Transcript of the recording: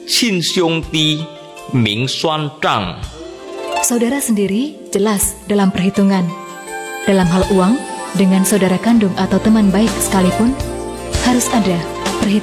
亲兄弟明算账. Saudara sendiri jelas dalam perhitungan. Dalam hal uang, dengan saudara kandung atau teman baik sekalipun, harus ada